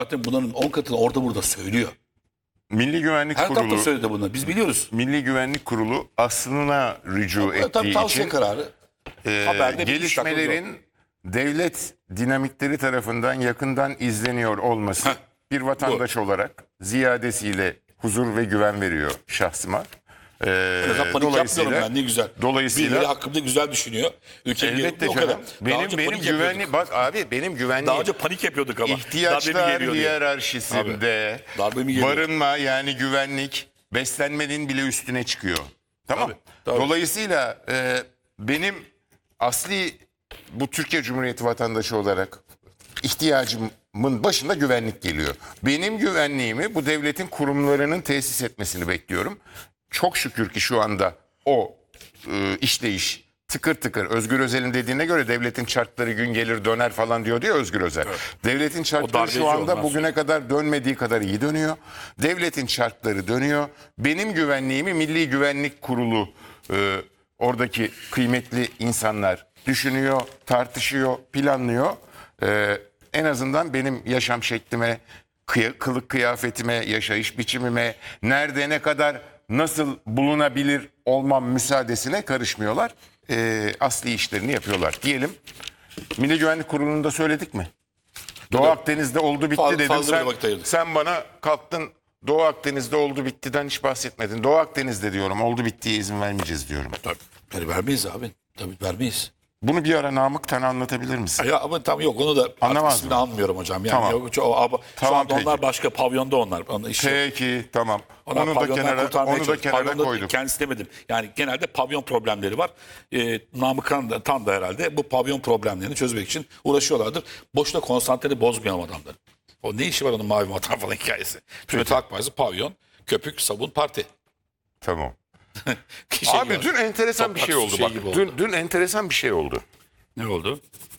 Zaten bunların 10 katını orada burada söylüyor. Milli Güvenlik Her tarafta Kurulu, söyledi bunu. Biz biliyoruz. Milli Güvenlik Kurulu aslına rücu Tabii ettiği tavsiye için kararı. Haberde bir iş takılıyor. gelişmelerin devlet dinamikleri tarafından yakından izleniyor olması Heh, bir vatandaş olarak ziyadesiyle huzur ve güven veriyor şahsıma. Panik yapmıyorum ben, ne güzel. Dolayısıyla birileri hakkında güzel düşünüyor. Ülke elbette o canım. kadar. Daha önce Benim panik güvenli yapıyorduk. bak abi benim güvenli Daha önce panik yapıyorduk ama. Darbe mi ihtiyaçlar geliyor diye. hiyerarşisinde Darbe mi geliyor? barınma yani güvenlik beslenmenin bile üstüne çıkıyor. Tamam. Tabii. Dolayısıyla benim asli bu Türkiye Cumhuriyeti vatandaşı olarak ihtiyacımın başında güvenlik geliyor. Benim güvenliğimi bu devletin kurumlarının tesis etmesini bekliyorum. Çok şükür ki şu anda o işleyiş tıkır tıkır. Özgür Özel'in dediğine göre devletin çarkları gün gelir döner falan diyor diyor Özgür Özel. Evet. Devletin çarkları darbeci şu anda olmaz. bugüne kadar dönmediği kadar iyi dönüyor. Devletin çarkları dönüyor. Benim güvenliğimi Milli Güvenlik Kurulu oradaki kıymetli insanlar düşünüyor, tartışıyor, planlıyor. En azından benim yaşam şeklime, kılık kıyafetime, yaşayış biçimime, nerede ne kadar nasıl bulunabilir olmam müsaadesine karışmıyorlar. Asli işlerini yapıyorlar diyelim. Milli Güvenlik Kurulu'nda söyledik mi? Doğu Akdeniz'de oldu bitti dedim. Fazla bir vakit ayırdık. Sen bana kalktın Doğu Akdeniz'de oldu bittiden hiç bahsetmedin. Doğu Akdeniz'de diyorum oldu bittiye izin vermeyeceğiz diyorum. Tabii. Yani vermeyiz abi. Tabii vermeyiz. Bunu bir ara Namık Tan'a anlatabilir misin? Ya ama tam yok, onu da Anlamaz ismini mı? anmıyorum hocam. Yani Tamam. yok, şu Tamam, anda onlar peki. başka pavyonda onlar. Onun işi yok. Peki tamam. Onlar Onu da pavyondan kenara, kurtarmaya onu da çalışıyor. kenara Pavyonda koyduk. kendisi demedim. Yani genelde pavyon problemleri var. Namık Tan da herhalde bu pavyon problemlerini çözmek için uğraşıyorlardır. Boşuna konsantreni bozmayalım adamları. O ne işi var onun mavi vatan falan hikayesi. Cumhuriyet Halk Partisi pavyon, köpük, sabun, parti. Tamam. Şey Abi gibi. dün enteresan bir şey oldu Şey bak. gibi oldu. Dün enteresan bir şey oldu. Ne oldu?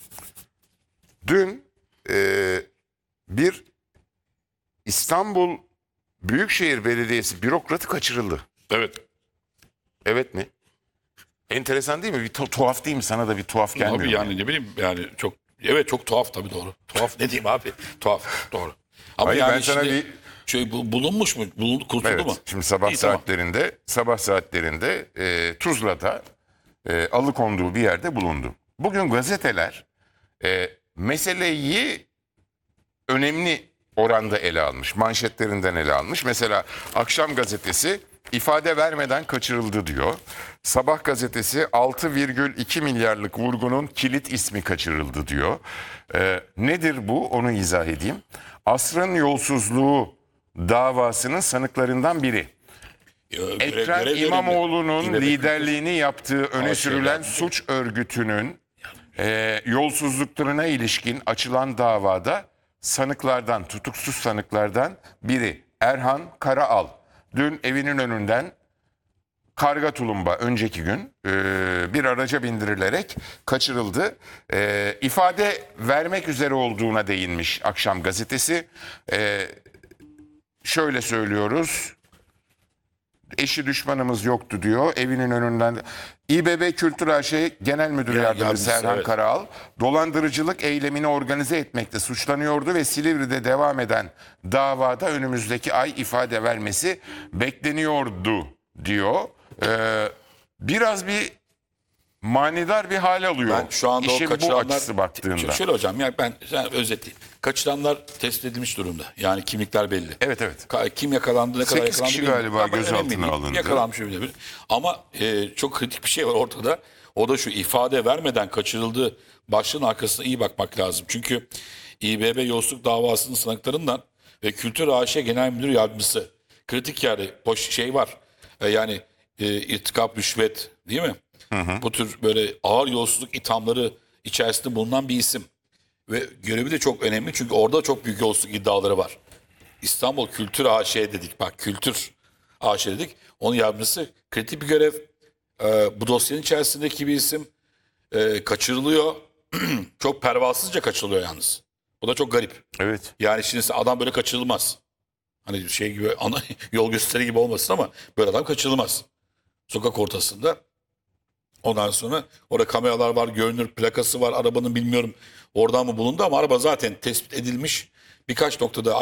Dün bir İstanbul Büyükşehir Belediyesi bürokratı kaçırıldı. Evet. Evet mi? Enteresan değil mi? Bir tuhaf değil mi? Sana da bir tuhaf gelmiyor Abi mu? yani ne bileyim yani çok, evet çok tuhaf tabii, doğru. Tuhaf ne diyeyim abi? Tuhaf, doğru. Ama Hayır, yani ben sana şimdi bulunmuş mu? Kurtuldu Evet. mu? Şimdi sabah İyi, tamam. saatlerinde Tuzla'da alıkonduğu bir yerde bulundu. Bugün gazeteler meseleyi önemli oranda ele almış. Manşetlerinden ele almış. Mesela Akşam Gazetesi ifade vermeden kaçırıldı diyor. Sabah gazetesi 6,2 milyarlık vurgunun kilit ismi kaçırıldı diyor. Nedir bu? Onu izah edeyim. Asrın yolsuzluğu davasının sanıklarından biri. Ekrem görev İmamoğlu'nun görevli. liderliğini yaptığı öne Ama sürülen şeyler- suç örgütünün yolsuzluklarına ilişkin açılan davada sanıklardan, tutuksuz sanıklardan biri Erhan Karaal. Dün evinin önünden karga tulumba önceki gün bir araca bindirilerek kaçırıldı. İfade vermek üzere olduğuna değinmiş Akşam Gazetesi. Şöyle söylüyoruz. Eşi düşmanımız yoktu diyor. Evinin önünden İBB Kültür AŞ Genel Müdür Yardımcısı Erhan evet. Karaal dolandırıcılık eylemini organize etmekte suçlanıyordu ve Silivri'de devam eden davada önümüzdeki ay ifade vermesi bekleniyordu diyor. Biraz bir manidar bir hal alıyor. Ben şu anda İşin o bu kaçıranlar... açısı baktığında. Şöyle hocam, yani ben özetleyeyim. Kaçıranlar tespit edilmiş durumda. Yani kimlikler belli. Evet evet. Kim yakalandı, ne kadar 8 yakalandı kişi bilmiyorum. galiba Ama gözaltına önemli değil. alındı. Yakalanmış öyle bir. Ama çok kritik bir şey var ortada. O da şu: ifade vermeden kaçırıldığı başlığın arkasına iyi bakmak lazım. Çünkü İBB yolsuzluk davasının sanıklarından ve Kültür AŞ Genel Müdür Yardımcısı, kritik yerde şey var. Yani irtikap, rüşvet, değil mi? Bu tür böyle ağır yolsuzluk ithamları içerisinde bulunan bir isim. Ve görevi de çok önemli çünkü orada çok büyük yolsuzluk iddiaları var. İstanbul Kültür AŞ dedik, bak Kültür AŞ dedik. Onun yardımcısı, kritik bir görev. Bu dosyanın içerisindeki bir isim kaçırılıyor. Çok pervasızca kaçırılıyor yalnız. Bu da çok garip. Evet. Yani şimdi adam böyle kaçırılmaz. Hani şey gibi, yol gösteri gibi olmasın ama böyle adam kaçırılmaz. Sokak ortasında. Ondan sonra orada kameralar var, görünür plakası var arabanın, bilmiyorum oradan mı bulundu ama araba zaten tespit edilmiş. birkaç noktada